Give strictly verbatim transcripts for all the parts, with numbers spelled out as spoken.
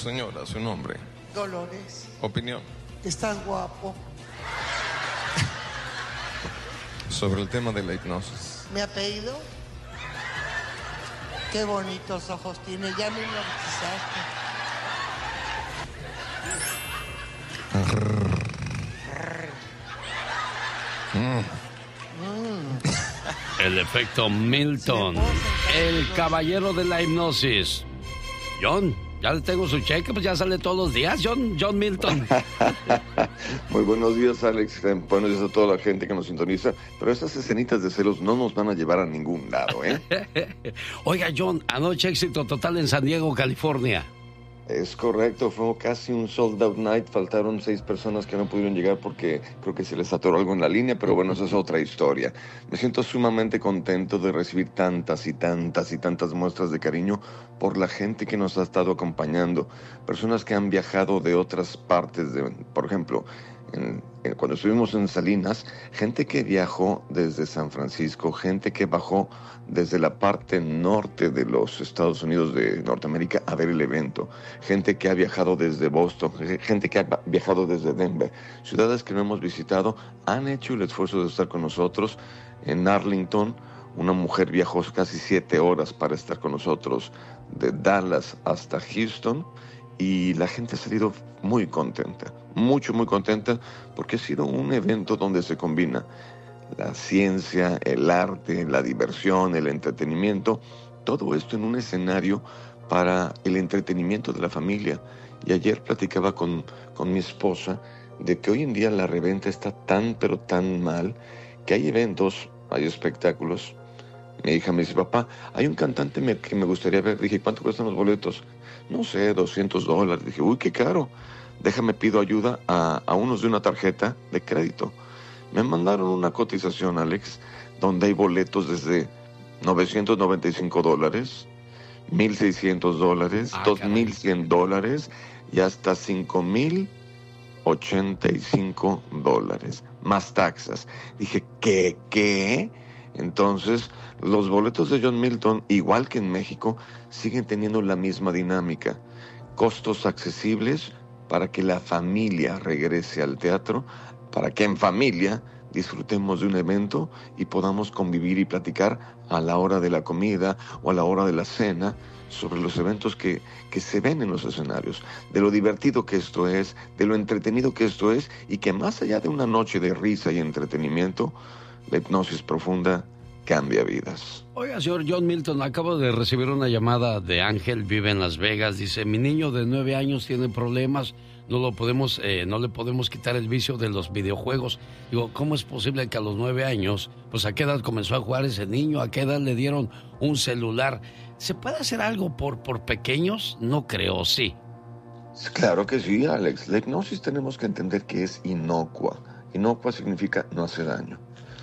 Señora, su nombre. Dolores. Opinión. Estás guapo. Sobre el tema de la hipnosis. ¿Mi apellido? Qué bonitos ojos tiene. Ya me hipnotizaste. El efecto Milton, el caballero de la hipnosis. John, ya le tengo su cheque, pues ya sale todos los días, John, John Milton. Muy buenos días, Alex. Buenos días a toda la gente que nos sintoniza. Pero estas escenitas de celos no nos van a llevar a ningún lado, ¿eh? Oiga, John, anoche éxito total en San Diego, California. Es correcto, fue casi un sold out night. Faltaron seis personas que no pudieron llegar porque creo que se les atoró algo en la línea, pero bueno, esa es otra historia. Me siento sumamente contento de recibir tantas y tantas y tantas muestras de cariño por la gente que nos ha estado acompañando. Personas que han viajado de otras partes, de, por ejemplo, en, en, cuando estuvimos en Salinas, gente que viajó desde San Francisco, gente que bajó desde la parte norte de los Estados Unidos de Norteamérica a ver el evento, gente que ha viajado desde Boston, gente que ha viajado desde Denver, ciudades que no hemos visitado, han hecho el esfuerzo de estar con nosotros. En Arlington, una mujer viajó casi siete horas para estar con nosotros, de Dallas hasta Houston, y la gente ha salido muy contenta, mucho, muy contenta, porque ha sido un evento donde se combina la ciencia, el arte, la diversión, el entretenimiento, todo esto en un escenario para el entretenimiento de la familia. Y ayer platicaba con, con mi esposa de que hoy en día la reventa está tan, pero tan mal, que hay eventos, hay espectáculos. Mi hija me dice, papá, hay un cantante que me gustaría ver. Dije, ¿cuánto cuestan los boletos? No sé, doscientos dólares. Dije, uy, qué caro. Déjame, pido ayuda a, a unos de una tarjeta de crédito. Me mandaron una cotización, Alex, donde hay boletos desde novecientos noventa y cinco dólares, mil seiscientos dólares, ah, dos mil cien dólares y hasta cinco mil ochenta y cinco dólares, más taxas. Dije, ¿qué? ¿Qué? Entonces, los boletos de John Milton, igual que en México, siguen teniendo la misma dinámica. Costos accesibles para que la familia regrese al teatro, para que en familia disfrutemos de un evento y podamos convivir y platicar a la hora de la comida o a la hora de la cena sobre los eventos que, que se ven en los escenarios, de lo divertido que esto es, de lo entretenido que esto es, y que más allá de una noche de risa y entretenimiento, la hipnosis profunda cambia vidas. Oiga, señor John Milton, acabo de recibir una llamada de Ángel, vive en Las Vegas. Dice, mi niño de nueve años tiene problemas, no lo podemos, eh, no le podemos quitar el vicio de los videojuegos. Digo, ¿cómo es posible que a los nueve años, pues a qué edad comenzó a jugar ese niño? ¿A qué edad le dieron un celular? ¿Se puede hacer algo por, por pequeños? No creo, sí. Claro que sí, Alex. La hipnosis tenemos que entender que es inocua. Inocua significa no hace daño.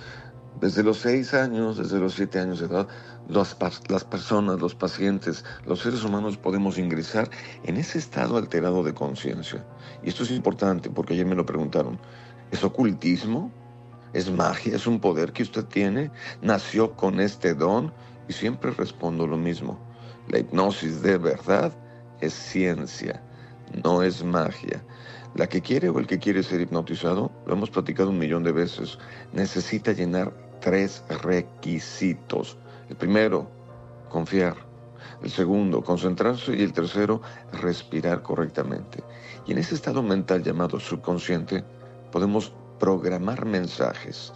Desde los seis años, desde los siete años de edad, las, las personas, los pacientes, los seres humanos podemos ingresar en ese estado alterado de conciencia. Y esto es importante porque ayer me lo preguntaron. ¿Es ocultismo? ¿Es magia? ¿Es un poder que usted tiene? ¿Nació con este don? Y siempre respondo lo mismo. La hipnosis de verdad es ciencia, no es magia. La que quiere o el que quiere ser hipnotizado, lo hemos platicado un millón de veces, necesita llenar tres requisitos. El primero, confiar. El segundo, concentrarse. Y el tercero, respirar correctamente. Y en ese estado mental llamado subconsciente, podemos programar mensajes,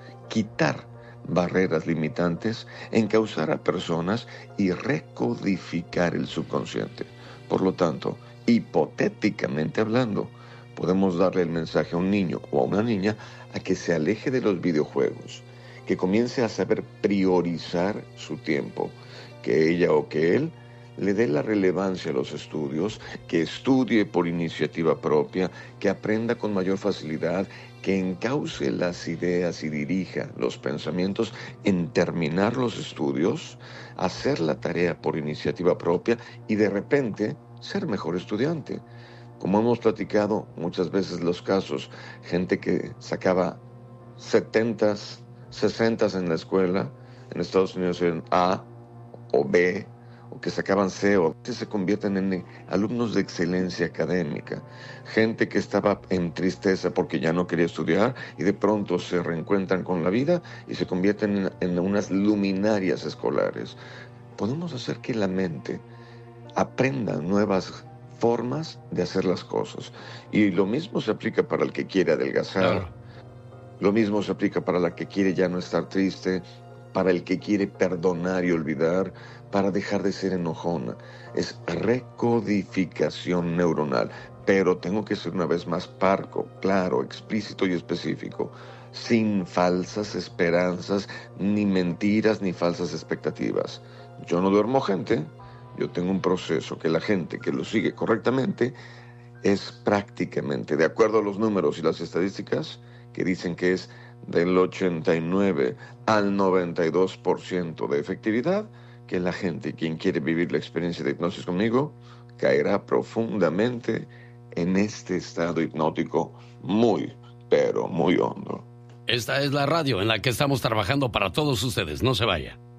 quitar barreras limitantes, encauzar a personas y recodificar el subconsciente. Por lo tanto, hipotéticamente hablando, podemos darle el mensaje a un niño o a una niña a que se aleje de los videojuegos, que comience a saber priorizar su tiempo, que ella o que él le dé la relevancia a los estudios, que estudie por iniciativa propia, que aprenda con mayor facilidad, que encauce las ideas y dirija los pensamientos en terminar los estudios, hacer la tarea por iniciativa propia y de repente ser mejor estudiante. Como hemos platicado muchas veces los casos, gente que sacaba setentas, sesentas en la escuela, en Estados Unidos eran A o B o que sacaban C E O, se convierten en alumnos de excelencia académica. Gente que estaba en tristeza porque ya no quería estudiar y de pronto se reencuentran con la vida y se convierten en, en unas luminarias escolares. Podemos hacer que la mente aprenda nuevas formas de hacer las cosas. Y lo mismo se aplica para el que quiere adelgazar. Claro. Lo mismo se aplica para la que quiere ya no estar triste, para el que quiere perdonar y olvidar, para dejar de ser enojona. Es recodificación neuronal. Pero tengo que ser una vez más parco, claro, explícito y específico, sin falsas esperanzas, ni mentiras, ni falsas expectativas. Yo no duermo gente, yo tengo un proceso que la gente que lo sigue correctamente es prácticamente, de acuerdo a los números y las estadísticas, que dicen que es del ochenta y nueve al noventa y dos por ciento de efectividad, que la gente, quien quiere vivir la experiencia de hipnosis conmigo, caerá profundamente en este estado hipnótico muy, pero muy hondo. Esta es la radio en la que estamos trabajando para todos ustedes. No se vaya.